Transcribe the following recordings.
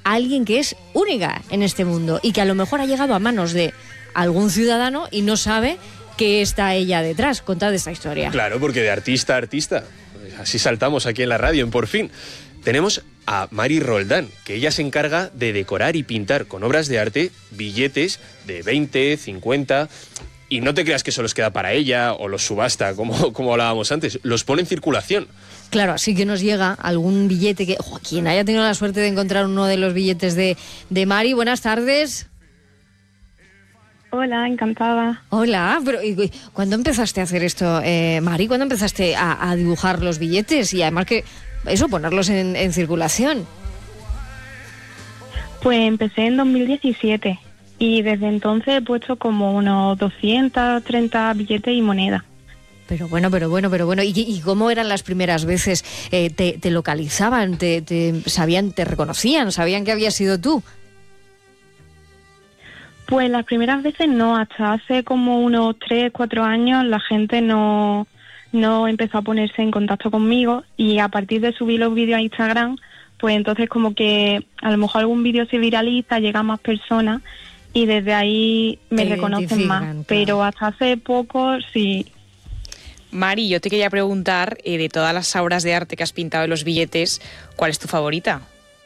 a alguien que es única en este mundo y que a lo mejor ha llegado a manos de algún ciudadano y no sabe que está ella detrás. Contad esta historia. Claro, porque de artista a artista, así saltamos aquí en la radio, en Por Fin. Tenemos a Mari Roldán, que ella se encarga de decorar y pintar con obras de arte billetes de 20, 50... Y no te creas que eso los queda para ella o los subasta, como hablábamos antes. Los pone en circulación. Claro, así que nos llega algún billete que... quien haya tenido la suerte de encontrar uno de los billetes de Mari. Buenas tardes. Hola, encantada. Hola, pero ¿cuándo empezaste a hacer esto, Mari? ¿Cuándo empezaste a dibujar los billetes? Y además que eso, ponerlos en circulación. Pues empecé en 2017 y desde entonces he puesto como unos 230 billetes y monedas. Pero bueno. ¿Y cómo eran las primeras veces? ¿Te localizaban? ¿Te sabían, te reconocían? ¿Sabían que habías sido tú? Pues las primeras veces no, hasta hace como unos 3, 4 años la gente no empezó a ponerse en contacto conmigo, y a partir de subir los vídeos a Instagram, pues entonces como que a lo mejor algún vídeo se viraliza, llega a más personas y desde ahí me reconocen más. Claro. Pero hasta hace poco sí. Mari, yo te quería preguntar, de todas las obras de arte que has pintado en los billetes, ¿cuál es tu favorita?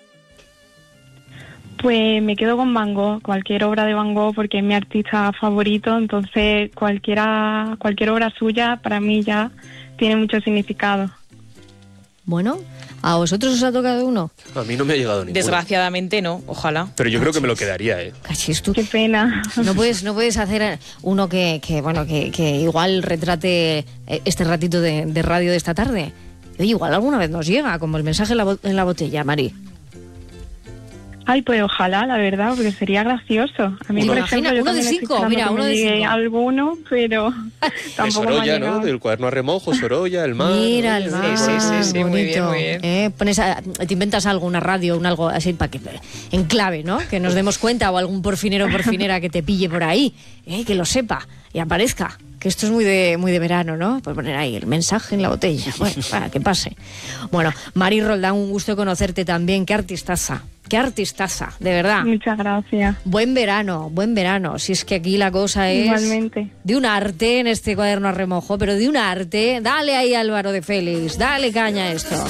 Pues me quedo con Van Gogh, cualquier obra de Van Gogh, porque es mi artista favorito, entonces cualquier obra suya para mí ya tiene mucho significado. Bueno, ¿a vosotros os ha tocado uno? A mí no me ha llegado ninguno. Desgraciadamente no, ojalá. Pero yo creo que me lo quedaría, ¿eh? Cachis tú. Qué pena. No puedes hacer uno que igual retrate este ratito de radio de esta tarde. Oye, igual alguna vez nos llega, como el mensaje en la botella, Mari. Ay, pues ojalá, la verdad, porque sería gracioso. A mí, por ejemplo, uno de 5, mira, uno de 5. Alguno, pero tampoco Sorolla, me ha llegado. ¿no? Del cuaderno a remojo, Sorolla, el mar. Mira, el mar. Sí, bonito. muy bien. Te inventas algo, una radio, algo así, para que en clave, ¿no? Que nos demos cuenta, o algún porfinero o porfinera que te pille por ahí, que lo sepa y aparezca. Que esto es muy de verano, ¿no? Pues poner ahí el mensaje en la botella, bueno, para que pase. Bueno, Mari Roldán, un gusto conocerte también. Qué artistaza, de verdad. Muchas gracias. Buen verano. Si es que aquí la cosa es... Igualmente. De un arte en este cuaderno a remojo, pero de un arte. Dale ahí, Álvaro de Félix, dale caña a esto.